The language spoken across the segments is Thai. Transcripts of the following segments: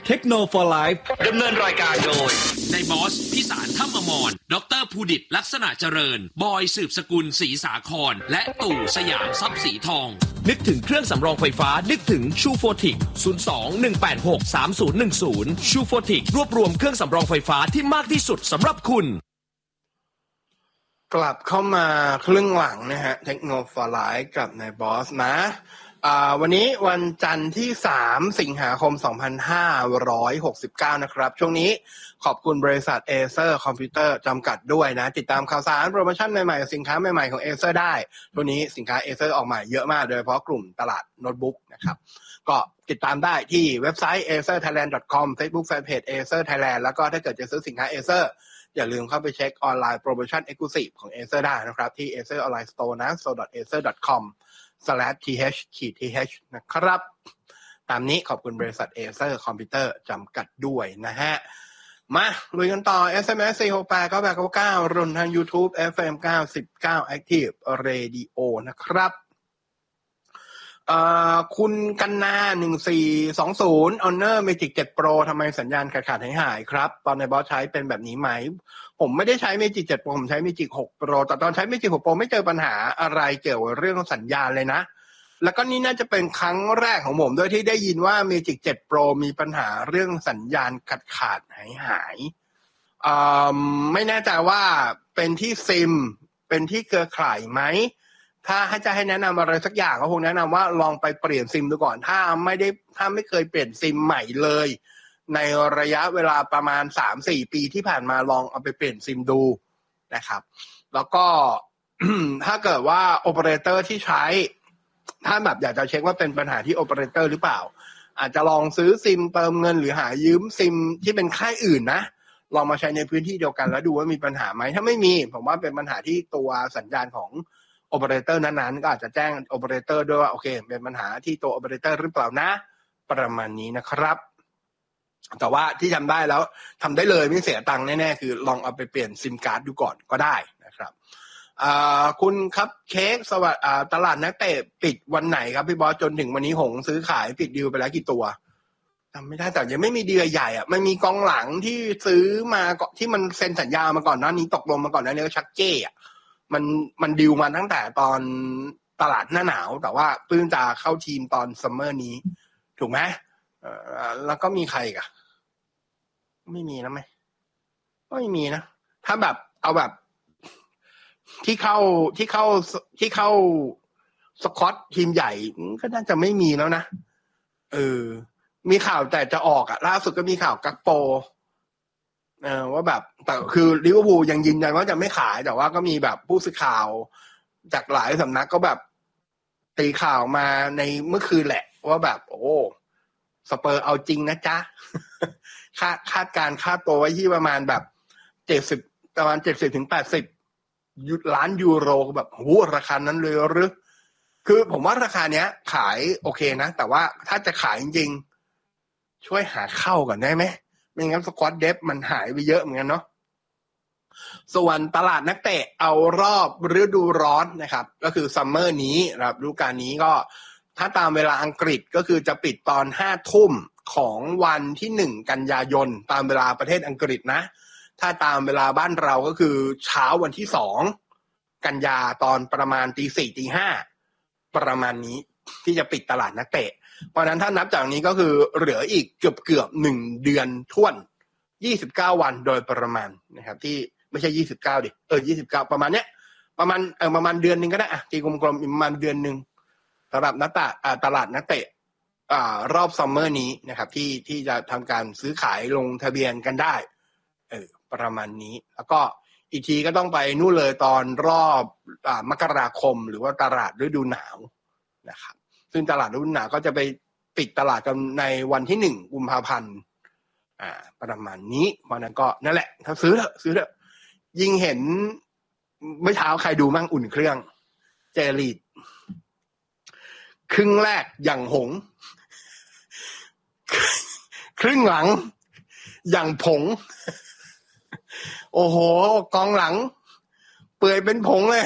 เทคโนโลยีไลฟ์ดำเนินรายการโดยในบอสพิสารถ้ำอมรดรภูดิตลักษณะเจริญบอยสืบสกุลศรีสาครและตู่สยามทรัพย์สีทองนึกถึงเครื่องสำรองไฟฟ้านึกถึงชูโฟติก02-186-3010ชูโฟติกรวบรวมเครื่องสำรองไฟฟ้าที่มากที่สุดสำหรับคุณกลับเข้ามาครึ่งหลังนะฮะเทคโนโลยีไลฟ์กับนายบอสนะวันนี้วันจันทร์ที่3สิงหาคม2569นะครับช่วงนี้ขอบคุณบริษัท Acer Computer จำกัดด้วยนะติดตามข่าวสารโปรโมชั่นใหม่ๆสินค้าใหม่ๆของ Acer ได้ช่วงนี้สินค้า Acer ออกมาเยอะมากโดยเฉพาะกลุ่มตลาดโน้ตบุ๊กนะครับก็ติดตามได้ที่เว็บไซต์ acerthailand.com Facebook Fanpage Acer Thailand แล้วก็ถ้าเกิดจะซื้อสินค้า Acer อย่าลืมเข้าไปเช็คออนไลน์โปรโมชั่น Exclusive ของ Acer ได้นะครับที่ Acer Online Store นะ store.acer.com/th นะครับตามนี้ขอบคุณบริษัท Acer Computer จำกัดด้วยนะฮะมาลุยกันต่อ SMS 4689899รวมทาง YouTube FM 99 Active Radio นะครับคุณกันนา1420 Honor Magic 7 Pro ทำไมสัญญาณขาดหายครับตอนในบอสใช้เป็นแบบนี้ไหมผมไม่ได้ใช้ Magic 7 Pro ผมใช้ Magic 6 Pro แต่ตอนใช้ Magic 6 Pro ไม่เจอปัญหาอะไรเกี่ยวกับเรื่องสัญญาณเลยนะแล้วก็นี่น่าจะเป็นครั้งแรกของผมด้วยที่ได้ยินว่า Magic 7 Pro มีปัญหาเรื่องสัญญาณขาดหายไม่แน่ใจว่าเป็นที่ซิมเป็นที่เครือข่ายไหมถ้าจะให้แนะนำอะไรสักอย่างก็คงแนะนำว่าลองไปเปลี่ยนซิมดูก่อนถ้าไม่เคยเปลี่ยนซิมใหม่เลยในระยะเวลาประมาณ 3-4 ปีที่ผ่านมาลองเอาไปเปลี่ยนซิมดูนะครับแล้วก็ ถ้าเกิดว่าโอเปอเรเตอร์ที่ใช้ถ้าแบบอยากจะเช็คว่าเป็นปัญหาที่โอเปอเรเตอร์หรือเปล่าอาจจะลองซื้อซิมเติมเงินหรือหายืมซิมที่เป็นค่ายอื่นนะลองมาใช้ในพื้นที่เดียวกันแล้วดูว่ามีปัญหาไหมถ้าไม่มีผมว่าเป็นปัญหาที่ตัวสัญญาณของโอเปอเรเตอร์นั้นๆก็อาจจะแจ้งโอเปอเรเตอร์ด้วยว่าโอเคเป็นปัญหาที่ตัวโอเปอเรเตอร์หรือเปล่านะประมาณนี้นะครับแต่ว่าที่ทำได้แล้วทำได้เลยไม่เสียตังค์แน่ๆคือลองเอาไปเปลี่ยนซิมการ์ดดูก่อนก็ได้นะครับคุณครับเค้กสวัสดิ์ตลาดนักเตะปิดวันไหนครับพี่บอสจนถึงวันนี้หงซื้อขายปิดดีลไปแล้วกี่ตัวจำไม่ได้แต่ยังไม่มีดีลใหญ่อ่ะมันมีกองหลังที่ซื้อมาที่มันเซ็นสัญญามาก่อนหน้านี้ตกลงมาก่อนหน้านี้ก็ชักเก้อ่ะมันดีลมาตั้งแต่ตอนตลาดหน้าหนาวแต่ว่าเพิ่งจะเข้าทีมตอนซัมเมอร์นี้ถูกไหมแล้วก็มีใครอีกอ่ะไม่มีนะไหมไม่มีนะถ้าแบบเอาแบบที่เข้าสควอตทีมใหญ่ก็น่าจะไม่มีแล้วนะมีข่าวแต่จะออกอ่ะล่าสุดก็มีข่าวกักโปว่าแบบแต่คือลิเวอร์พูลยังยืนยันว่าจะไม่ขายแต่ว่าก็มีแบบผู้สื่อข่าวจากหลายสำนักก็แบบตีข่าวมาในเมื่อคืนแหละว่าแบบโอ้สเปอร์เอาจริงนะจ๊ะ คาดการค่าตัวไว้ที่ประมาณแบบ70ประมาณ70-80 ล้านยูโรแบบโหราคานั้นเลยหรือคือผมว่าราคาเนี้ยขายโอเคนะแต่ว่าถ้าจะขายจริงๆช่วยหาเข้าก่อนได้ไหมไม่งั้นสควอตเดฟมันหายไปเยอะเหมือนกันเนาะส่วนตลาดนักเตะเอารอบฤดูร้อนนะครับก็คือซัมเมอร์นี้นะครับฤดูกาลนี้ก็ถ้าตามเวลาอังกฤษก็คือจะปิดตอน 5 ทุ่มของวันที่1กันยายนตามเวลาประเทศอังกฤษนะถ้าตามเวลาบ้านเราก็คือเช้าวันที่2กันยาตอนประมาณ 4:00 5:00 ประมาณนี้ที่จะปิดตลาดนักเตะเพราะนั้นถ้านับจากนี้ก็คือเหลืออีกเกือบ1 เดือนท้วน29 วันโดยประมาณนะครับที่ไม่ใช่29ดิ29ประมาณเนี้ยประมาณเดือนนึงก็ได้ตีกลมๆประมาณเดือนนึงสำหรับตลาดนักเตะรอบซัมเมอร์นี้นะครับที่จะทำการซื้อขายลงทะเบียนกันได้ประมาณนี้แล้วก็อีกทีก็ต้องไปนู่นเลยตอนรอบมกราคมหรือว่าตลาดฤดูหนาวนะครับซึ่งตลาดฤดูหนาวก็จะไปปิดตลาดกันในวันที่1กุมภาพันธ์ประมาณนี้เพราะนั้นก็นั่นแหละถ้าซื้อเถอะยิ่งเห็นเมื่อเช้าใครดูมั่งอุ่นเครื่องเจลีดครึ่งแรกอย่างหงครึ่งหลังอย่างผงโอ้โหกองหลังเปื่อยเป็นผงเลย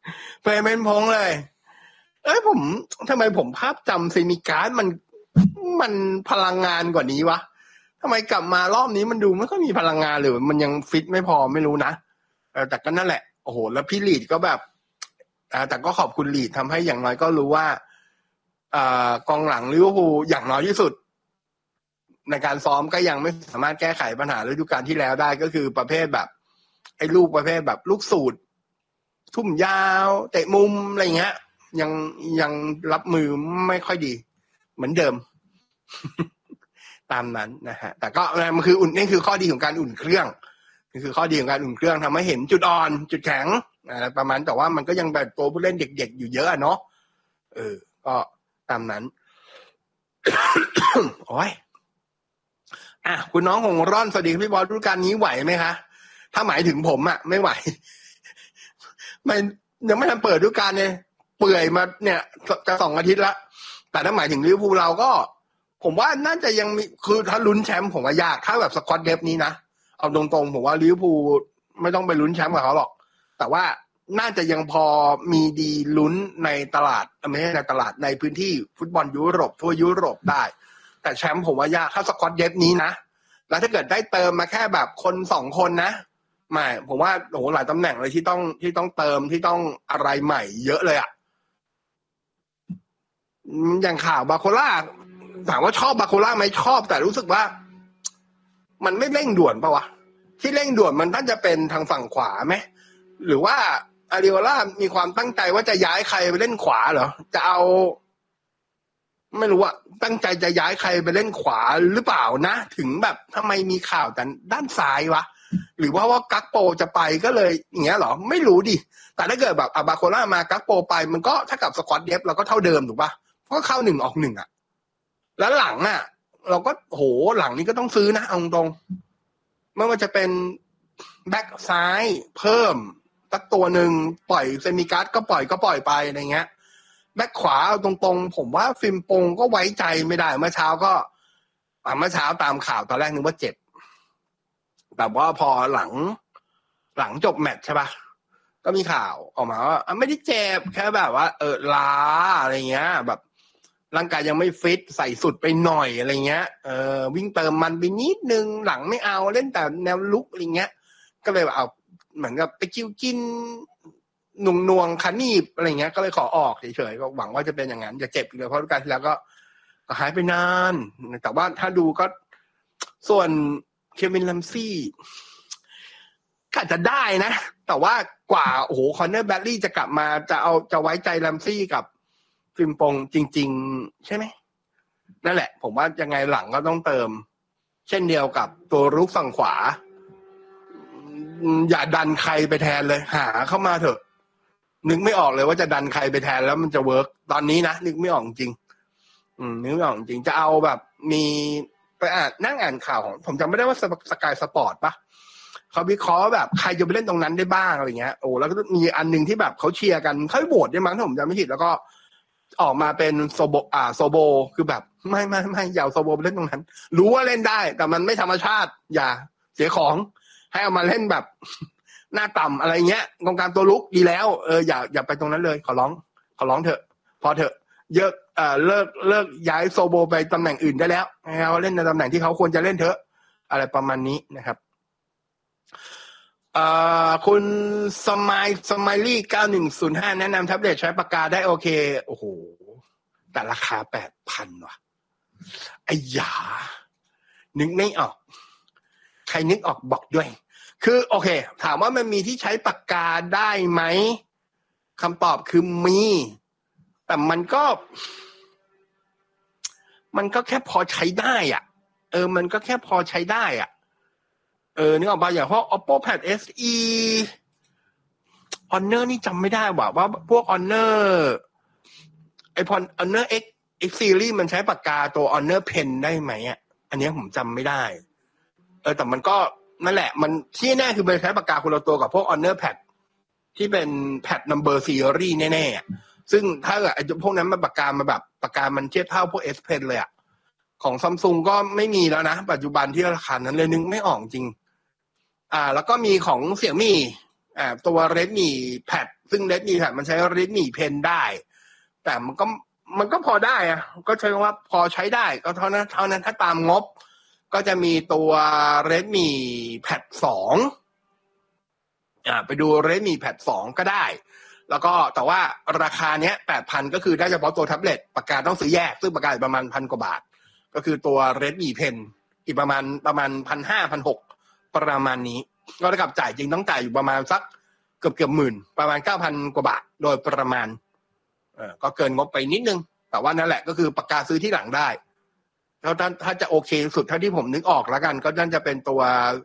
เปื่อยเป็นผงเลยผมทำไมผมภาพจำเซมิการ์ดมันพลังงานกว่านี้วะทำไมกลับมารอบนี้มันดูไม่ค่อยมีพลังงานหรือมันยังฟิตไม่พอไม่รู้นะแต่ก็นั่นแหละโอ้โหแล้วพี่ลีดก็แบบแต่ก็ขอบคุณลีดทำให้อย่างน้อยก็รู้ว่ากองหลังลิเวอร์พูลอย่างน้อยที่สุดในการซ้อมก็ยังไม่สามารถแก้ไขปัญหาฤดูกาลที่แล้วได้ก็คือประเภทแบบไอ้ลูกประเภทแบบลูกสูตรทุ่มยาวเตะมุมอะไรเงี้ยยังรับมือไม่ค่อยดีเหมือนเดิม ตามนั้นนะฮะแต่ก็มันคือนี่คือข้อดีของการอุ่นเครื่องนี่คือข้อดีของการอุ่นเครื่องทำให้เห็นจุดอ่อนจุดแข็งอะไรประมาณแต่ว่ามันก็ยังแบบตัวผู้เล่นเด็กๆอยู่เยอะเนาะก็ตามนั้น โอ้ยคุณน้องของร่อนสวัสดีพี่บอสฤดูกาลนี้ไหวไหมคะถ้าหมายถึงผมไม่ไหว ไม่ยังไม่ทันเปิดฤดูกาลเลยเปื่อยมาเนี่ยจะ2 อาทิตย์ละแต่ถ้าหมายถึงลิเวอร์พูลเราก็ผมว่าน่าจะยังมีคือถ้าลุ้นแชมป์ผมว่ายากถ้าแบบสควอตเดฟนี้นะเอาตรงๆผมว่าลิเวอร์พูลไม่ต้องไปลุ้นแชมป์กับเขาหรอกแต่ว่าน่าจะยังพอมีดีลุ้นในตลาดไม่ใช่ในตลาดในพื้นที่ฟุตบอลยุโรปทั่วยุโรปได้แต่แชมป์ผมว่ายากถ้าสควอตเดฟนี้นะแล้วถ้าเกิดได้เติมมาแค่แบบคน2 คนนะไม่ผมว่าโอ้โหหลายตำแหน่งเลยที่ต้องเติมที่ต้องอะไรใหม่เยอะเลยอย่างข่าวบาโคล่าถามว่าชอบบาโคล่าไหมชอบแต่รู้สึกว่ามันไม่เร่งด่วนปะวะที่เร่งด่วนมันน่าจะเป็นทางฝั่งขวาไหมหรือว่าอาริโอล่ามีความตั้งใจว่าจะย้ายใครไปเล่นขวาเหรอจะเอาไม่รู้อะตั้งใจจะย้ายใครไปเล่นขวาหรือเปล่านะถึงแบบทำไมมีข่าวแต่ด้านซ้ายวะหรือว่ากักโปจะไปก็เลยอย่างเงี้ยเหรอไม่รู้ดิแต่ถ้าเกิดแบบบาโคล่ามากักโปไปมันก็ถ้ากับสควอตเดฟเราก็เท่าเดิมถูกปะก็เข้า1 ออก 1แล้วหลังเราก็โหหลังนี้ก็ต้องซื้อนะเอาตรงไม่ว่าจะเป็นแบ็คซ้ายเพิ่มสักตัวหนึ่งปล่อยเซมิการ์ดก็ปล่อยไปอะไรเงี้ยแบ็คขวาเอาตรงๆผมว่าฟิล์มปงก็ไว้ใจไม่ได้เมื่อเช้าตามข่าวตอนแรกนึกว่าเจ็บแต่ว่าพอหลังจบแมตช์ใช่ปะก็มีข่าวออกมาว่าไม่ได้เจ็บแค่แบบว่าล้าอะไรเงี้ยแบบร่างกายยังไม่ฟิตใส่สุดไปหน่อยอะไรเงี้ยวิ่งเติมมันไปนิดนึงหลังไม่เอาเล่นแต่แนวลุกอะไรเงี้ยก็เลยเอาเหมือนกับไปกินหน่วงขานีบอะไรเงี้ยก็เลยขอออกเฉยๆก็หวังว่าจะเป็นอย่างนั้นจะเจ็บเลยเพราะการที่แล้วก็หายไปนานแต่ว่าถ้าดูก็ส่วนเควินลัมซี่ก็อาจจะได้นะแต่ว่ากว่าโอ้โหคอนเนอร์แบดลี่จะกลับมาจะไว้ใจลัมซี่กับฟิล์มปงจริงๆใช่ไหมนั่นแหละผมว่ายังไงหลังก็ต้องเติมเช่นเดียวกับตัวรุกฝั่งขวาอย่าดันใครไปแทนเลยหาเข้ามาเถอะนึกไม่ออกเลยว่าจะดันใครไปแทนแล้วมันจะเวิร์กตอนนี้นะนึกไม่ออกจริงนึกไม่ออกจริงจะเอาแบบมีไปนั่งอ่านข่าวของผมจำไม่ได้ว่าสกายสปอร์ตปะเขาวิเคราะห์แบบใครจะไปเล่นตรงนั้นได้บ้างอะไรเงี้ยโอ้แล้วก็มีอันนึงที่แบบเขาเชียร์กันเขาโหวตได้มั้งถ้าผมจำไม่ผิดแล้วก็ออกมาเป็นโซโบคือแบบไม่อย่าโซโบไปเล่นตรงนั้นรู้ว่าเล่นได้แต่มันไม่ธรรมชาติอย่าเสียของให้เอามาเล่นแบบหน้าต่ำอะไรเงี้ยกองการตัวลุกดีแล้วอย่าไปตรงนั้นเลยขอร้องเถอะพอเถอะเลิกย้ายโซโบไปตำแหน่งอื่นได้แล้วให้เขาเล่นในตำแหน่งที่เขาควรจะเล่นเถอะอะไรประมาณนี้นะครับคุณสมัยลี่9105แนะนำแท็บเล็ตใช้ปากกาได้โอเคโอ้โหแต่ราคา 8,000 ว่ะไอ้ยานึกไม่ออกใครนึกออกบอกด้วยคือโอเคถามว่ามันมีที่ใช้ปากกาได้ไหมคำตอบคือมีแต่มันก็แค่พอใช้ได้มันก็แค่พอใช้ได้นึกออกป่ะอย่างพวก Oppo Pad SE Honor นี่จำไม่ได้ว่าพวก Honor Honor X Series มันใช้ปากกาตัว Honor Pen ได้ไหมอันนี้ผมจำไม่ได้แต่มันก็นั่นแหละมันที่แน่คือมันใช้ปากกาคนละตัวกับพวก Honor Pad ที่เป็น Pad Number Series แน่ๆซึ่งถ้าไอ้พวกนั้นมันปากกามาแบบปากกามันเทียบเท่าพวก S Pen เลยของ Samsung ก็ไม่มีแล้วนะปัจจุบันที่ราคานั้นเลยนึกไม่ออกจริงแล้วก็มีของเสี่ยมี่ตัว Redmi Pad ซึ่ง Redmi Pad มันใช้ Redmi Pen ได้แต่มันก็มันก็พอได้อะก็ใช้ว่าพอใช้ได้ก็เท่านั้นถ้าตามงบก็จะมีตัว Redmi Pad 2ไปดู Redmi Pad 2ก็ได้แล้วก็แต่ว่าราคาเนี้ย 8,000 ก็คือได้เฉพาะตัวแท็บเล็ตปากกาต้องซื้อแยกซึ่งปากกาประมาณ 1,000 กว่าบาทก็คือตัว Redmi Pen อีกประมาณ 1,500 1,600 ประมาณนี้ก็เท่ากับจ่ายจริงต้องจ่ายอยู่ประมาณสักเกือบหมื่นประมาณ 9,000 กว่าบาทโดยประมาณก็เกินงบไปนิดนึงแต่ว่านั่นแหละก็คือปากกาซื้อที่หลังได้แล้วถ้าจะโอเคสุดเท่าที่ผมนึกออกแล้วกันก็นั่นจะเป็นตัว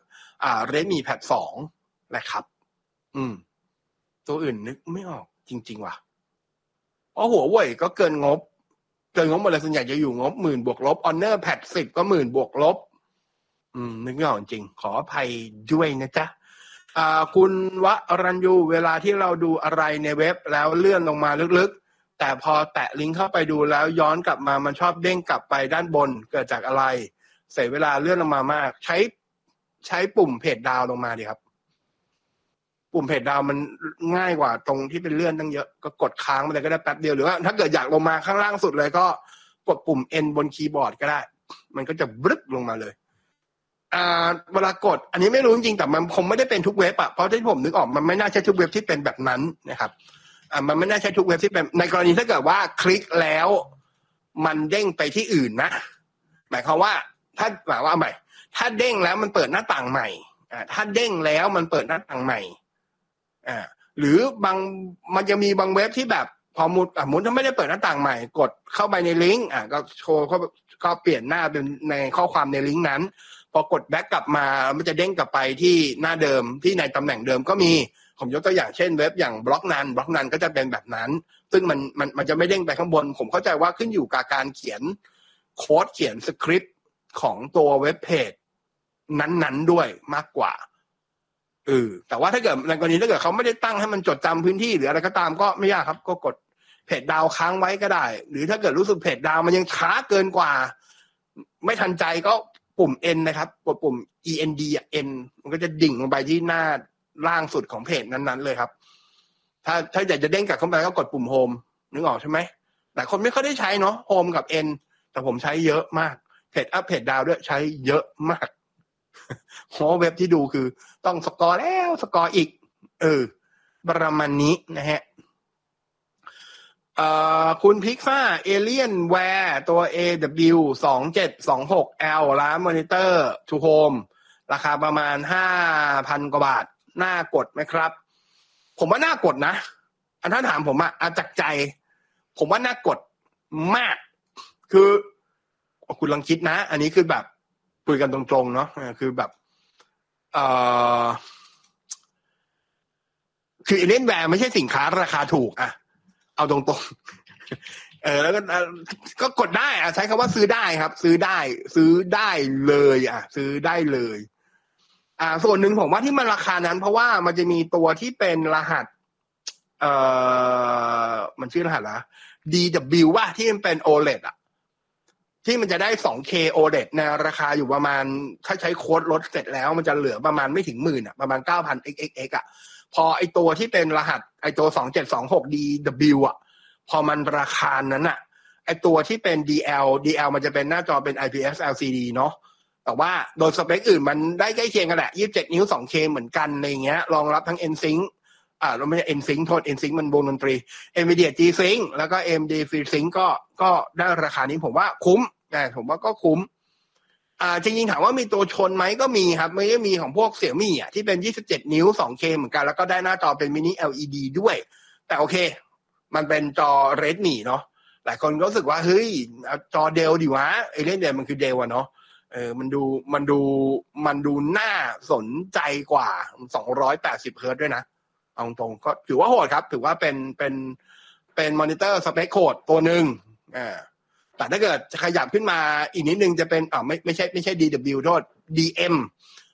Redmi Pad 2แหละครับตัวอื่นนึกไม่ออกจริงๆว่ะเพราะหัวเว่ยก็เกินงบหมดเลยส่วนใหญ่จะอยู่งบ10,000บวกลบ Honor Pad 10ก็10,000บวกลบนึกไม่ออกจริงขออภัยด้วยนะจ๊ะคุณวรัญยูเวลาที่เราดูอะไรในเว็บแล้วเลื่อนลงมาลึกๆแต่พอแตะลิงก์เข้าไปดูแล้วย้อนกลับมามันชอบเด้งกลับไปด้านบนเกิดจากอะไรเสียเวลาเลื่อนลงมามากใช้ปุ่มเพจดาวลงมาดิครับปุ่มเพจดาวมันง่ายกว่าตรงที่เป็นเลื่อนตั้งเยอะก็กดค้างไปเลยก็ได้แป๊บเดียวหรือว่าถ้าเกิดอยากลงมาข้างล่างสุดเลยก็กดปุ่ม N บนคีย์บอร์ดก็ได้มันก็จะบรึ๊บลงมาเลยเวลากดอันนี้ไม่รู้จริงๆแต่มันคงไม่ได้เป็นทุกเว็บอ่ะเพราะที่ผมนึกออกมันไม่น่าใช่ทุกเว็บที่เป็นแบบนั้นนะครับมันไม่น่าใช่ทุกเว็บที่เป็นในกรณีถ้าเกิดว่าคลิกแล้วมันเด้งไปที่อื่นนะหมายความว่าถ้าเด้งแล้วมันเปิดหน้าต่างใหม่ถ้าเด้งแล้วมันเปิดหน้าต่างใหม่หรือบางมันจะมีบางเว็บที่แบบพอมุดถ้าไม่ได้เปิดหน้าต่างใหม่กดเข้าไปในลิงก์ก็โชว์ก็เปลี่ยนหน้าเป็นในข้อความในลิงก์นั้นพอกดแบ็กกลับมามันจะเด้งกลับไปที่หน้าเดิมที่ในตำแหน่งเดิมก็มีผมยกตัวอย่างเช่นเว็บอย่างบล็อกนันก็จะเป็นแบบนั้นซึ่งมันจะไม่เด้งไปข้างบนผมเข้าใจว่าขึ้นอยู่กับการเขียนโค้ดเขียนสคริปต์ของตัวเว็บเพจนั้นๆด้วยมากกว่าแต่ว่าถ้าเกิดในกรณีถ้าเกิดเขาไม่ได้ตั้งให้มันจดจำพื้นที่หรืออะไรก็ตามก็ไม่ยากครับก็กดเพจดาวค้างไว้ก็ได้หรือถ้าเกิดรู้สึกเพจดาวมันยังช้าเกินกว่าไม่ทันใจก็ปุ่ม N นะครับกดปุ่ม END N มันก็จะดิ่งลงไปที่หน้าล่างสุดของเพจนั้นๆเลยครับถ้าอยากจะเด้งกลับเข้าไปก็กดปุ่ม Home นึกออกใช่ไหมแต่คนไม่ค่อยได้ใช้เนาะ Home กับ N แต่ผมใช้เยอะมากเพจอัพเพจดาวด้วยใช้เยอะมากเพราะเว็บที่ดูคือต้องสกอร์แล้วสกอร์อีกประมาณนี้นะฮะคุณพิกซ่าเอเลียนแวร์ตัว AW 2726L ร้านมอนิเตอร์ทูโฮมราคาประมาณ 5,000 กว่าบาทน่ากดไหมครับผมว่าน่ากดนะถ้าถามผมจากใจผมว่าน่ากดมากคือคุณลองคิดนะอันนี้คือแบบคุยกันตรงๆเนาะคือแบบคือเล่นแวร์ไม่ใช่สินค้าราคาถูกเอาตรงๆแล้วก็กดได้ใช้คำว่าซื้อได้ครับซื้อได้เลยซื้อได้เลยส่วนหนึ่งผมว่าที่มันราคานั้นเพราะว่ามันจะมีตัวที่เป็นรหัสมันชื่อรหัสอะไร DW ว่าที่มันเป็น OLED ที่มันจะได้ 2K OLED ในราคาอยู่ประมาณถ้าใช้โค้ดลดเสร็จแล้วมันจะเหลือประมาณไม่ถึง10,000ประมาณ 9,000 xxx พอไอตัวที่เป็นรหัสไอตัว 2726 DW พอมันราคานั้นไอตัวที่เป็น DL มันจะเป็นหน้าจอเป็น IPS LCD เนาะแต่ว่าโดยสเปคอื่นมันได้ใกล้เคียงกันแหละ27นิ้ว 2K เหมือนกันในเงี้ยรองรับทั้ง NSYNC เราไม่ใช่ NSYNC โทษ NSYNC มันวงดนตรี NVIDIA G-Sync แล้วก็ AMD FreeSync ก็ได้ราคานี้ผมว่าคุ้มผมว่าก็คุ้มจริงๆถามว่ามีตัวชนไหมก็มีครับไม่ได้มีของพวก Xiaomi ที่เป็น27นิ้ว 2K เหมือนกันแล้วก็ได้หน้าจอเป็น Mini LED ด้วยแต่โอเคมันเป็นจอ Redmi เนาะหลายคนก็รู้สึกว่าเฮ้ยจอเดลดิวะไอ้เล่นเดลมันคือเดลเนาะมันดูน่าสนใจกว่า280 เฮิร์ตซ์ด้วยนะเอาตรงก็ถือว่าโหดครับถือว่าเป็นมอนิเตอร์สเปคโหดตัวนึงแต่ถ้าเกิดจะขยับขึ้นมาอีกนิดนึงจะเป็นไม่ใช่ DW โทษ DM